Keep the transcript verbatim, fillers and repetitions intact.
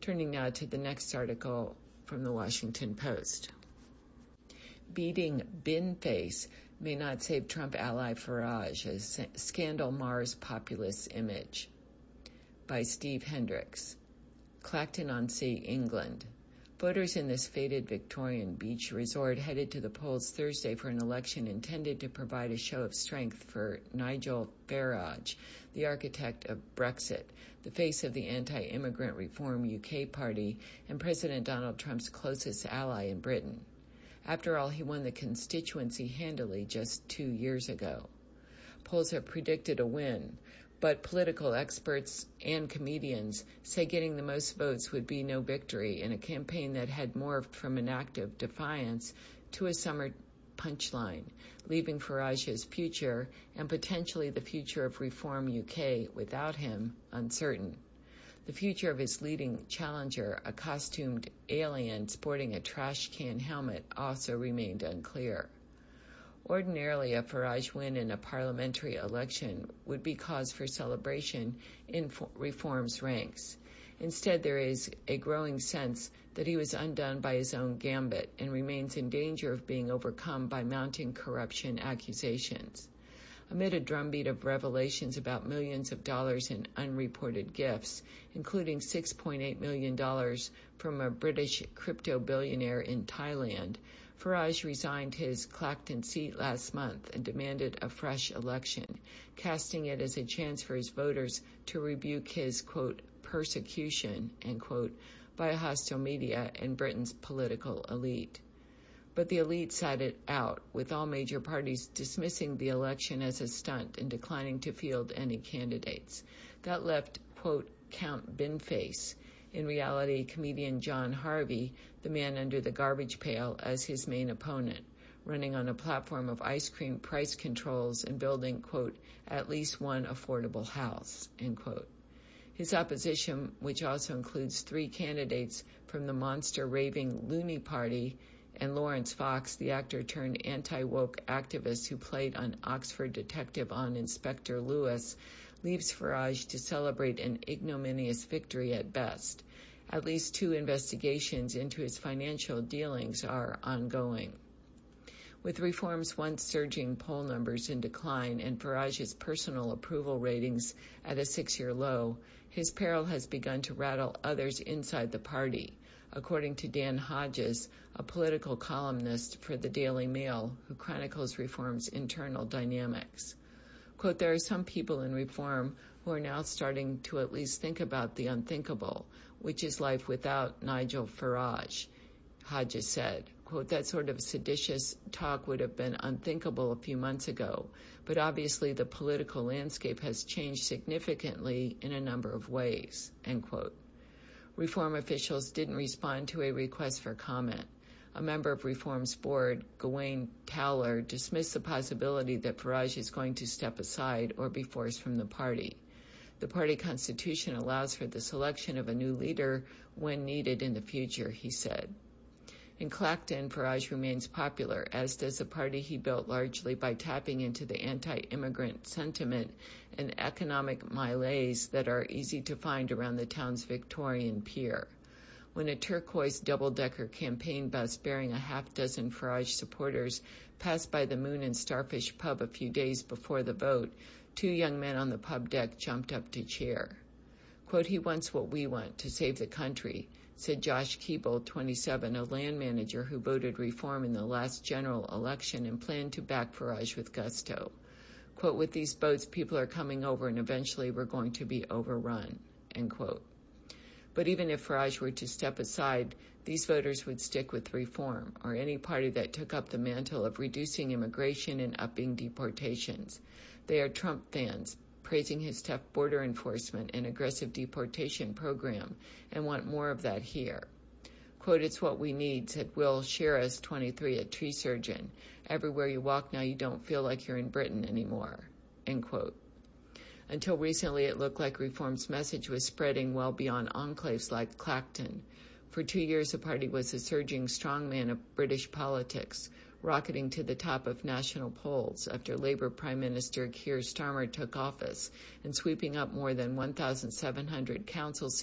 Turning now to the next article from the Washington Post. Beating bin face may not save Trump ally Farage as scandal mars populist image. By Steve Hendricks. Clacton-on-Sea, England. Voters in this faded Victorian beach resort headed to the polls Thursday for an election intended to provide a show of strength for Nigel Farage, the architect of Brexit, the face of the anti-immigrant Reform U K party, and President Donald Trump's closest ally in Britain. After all, he won the constituency handily just two years ago. Polls have predicted a win, but political experts and comedians say getting the most votes would be no victory in a campaign that had morphed from an act of defiance to a summer punchline, leaving Farage's future and potentially the future of Reform U K without him uncertain. The future of his leading challenger, a costumed alien sporting a trash can helmet, also remained unclear. Ordinarily, a Farage win in a parliamentary election would be cause for celebration in Reform's ranks. Instead, there is a growing sense that he was undone by his own gambit and remains in danger of being overcome by mounting corruption accusations. Amid a drumbeat of revelations about millions of dollars in unreported gifts, including six point eight million dollars from a British crypto billionaire in Thailand, Farage resigned his Clacton seat last month and demanded a fresh election, casting it as a chance for his voters to rebuke his, quote, persecution, end quote, by a hostile media and Britain's political elite. But the elite sat it out, with all major parties dismissing the election as a stunt and declining to field any candidates. That left, quote, Count Binface, in reality comedian John Harvey, the man under the garbage pail, as his main opponent, running on a platform of ice cream price controls and building, quote, at least one affordable house, end quote. His opposition, which also includes three candidates from the monster raving Looney Party, and Lawrence Fox, the actor turned anti-woke activist who played an Oxford detective on Inspector Lewis, leaves Farage to celebrate an ignominious victory at best. At least two investigations into his financial dealings are ongoing. With Reform's once surging poll numbers in decline and Farage's personal approval ratings at a six-year low, his peril has begun to rattle others inside the party, according to Dan Hodges, a political columnist for the Daily Mail who chronicles Reform's internal dynamics. Quote, there are some people in Reform who are now starting to at least think about the unthinkable, which is life without Nigel Farage, Hodges said. Quote, that sort of seditious talk would have been unthinkable a few months ago, but obviously the political landscape has changed significantly in a number of ways, end quote. Reform officials didn't respond to a request for comment. A member of Reform's board, Gawain Towler, dismissed the possibility that Farage is going to step aside or be forced from the party. The party constitution allows for the selection of a new leader when needed in the future, he said. In Clacton, Farage remains popular, as does the party he built largely by tapping into the anti-immigrant sentiment and economic malaise that are easy to find around the town's Victorian pier. When a turquoise double-decker campaign bus bearing a half-dozen Farage supporters passed by the Moon and Starfish pub a few days before the vote, two young men on the pub deck jumped up to cheer. Quote, he wants what we want, to save the country, said Josh Keeble, twenty-seven, a land manager who voted Reform in the last general election and planned to back Farage with gusto. Quote, with these boats, people are coming over and eventually we're going to be overrun, end quote. But even if Farage were to step aside, these voters would stick with Reform, or any party that took up the mantle of reducing immigration and upping deportations. They are Trump fans, praising his tough border enforcement and aggressive deportation program, and want more of that here. Quote, it's what we need, said Will Shiras, twenty-three, a tree surgeon. Everywhere you walk now, you don't feel like you're in Britain anymore, end quote. Until recently, it looked like Reform's message was spreading well beyond enclaves like Clacton. For two years, the party was a surging strongman of British politics, rocketing to the top of national polls after Labour Prime Minister Keir Starmer took office and sweeping up more than one thousand seven hundred council seats